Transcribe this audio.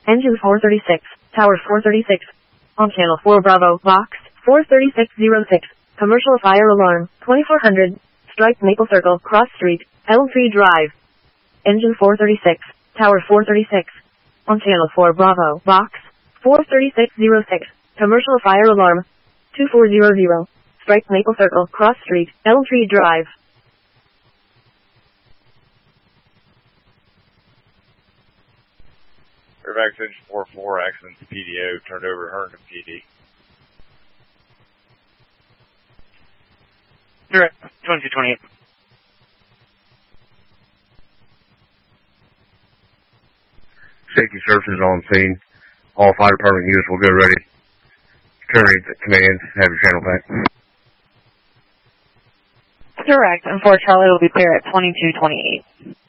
Engine 436, Tower 436. On channel 4 Bravo, box 43606. Commercial fire alarm, 2400. Strike Maple Circle, Cross Street, Elm Tree Drive. Engine 436, Tower 436. On channel 4 Bravo, box 43606. Commercial fire alarm, 2400. Strike Maple Circle, Cross Street, Elm Tree Drive. Fairfax Engine 44, accident to PDO, turned over to Herndon PD. Direct, 2228. Safety services on scene. All fire department units will go ready. Terry, command, have your channel back. Direct, and 4 Charlie will be clear at 2228.